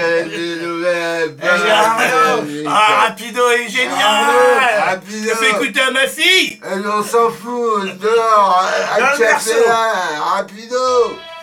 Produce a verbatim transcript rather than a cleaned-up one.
des nouvelles. Eh, Arnaud, ah, Rapido est génial. Arnaud, Rapido. Je fais écouter à ma fille. Eh, on s'en fout, dehors, Dans à le berceau. café là, Rapido.